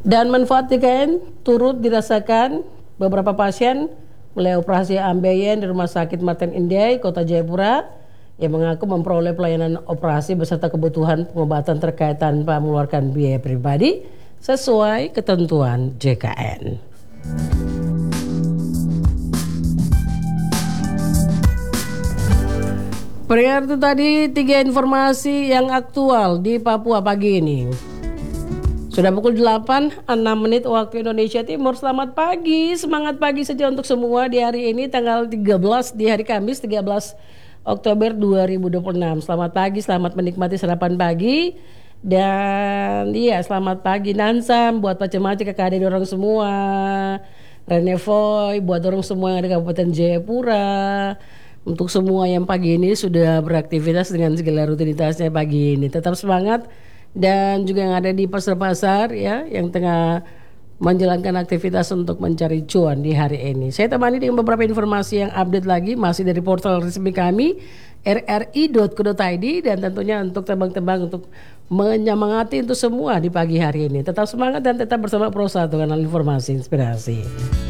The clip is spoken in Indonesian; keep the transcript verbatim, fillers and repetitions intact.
Dan manfaat J K N turut dirasakan beberapa pasien mulai operasi ambeien di Rumah Sakit Martin Indah, Kota Jayapura, yang mengaku memperoleh pelayanan operasi beserta kebutuhan pengobatan terkait tanpa mengeluarkan biaya pribadi sesuai ketentuan J K N. Pendengar, itu tadi tiga informasi yang aktual di Papua pagi ini. Sudah pukul delapan, enam menit waktu Indonesia Timur. Selamat pagi, semangat pagi saja untuk semua di hari ini tanggal tiga belas, di hari Kamis tiga belas Oktober dua ribu dua puluh enam. Selamat pagi, selamat menikmati sarapan pagi. Dan iya, selamat pagi Nansam buat Pacemaci, kakak adik dorong semua. Renevoy buat dorong semua yang ada di Kabupaten Jayapura. Untuk semua yang pagi ini sudah beraktivitas dengan segala rutinitasnya pagi ini, tetap semangat. Dan juga yang ada di pasar-pasar ya, yang tengah menjalankan aktivitas untuk mencari cuan di hari ini. Saya temani dengan beberapa informasi yang update lagi masih dari portal resmi kami r r i dot co dot i d, dan tentunya untuk tembang-tembang untuk menyemangati untuk semua di pagi hari ini. Tetap semangat dan tetap bersama Pro satu kanal informasi inspirasi.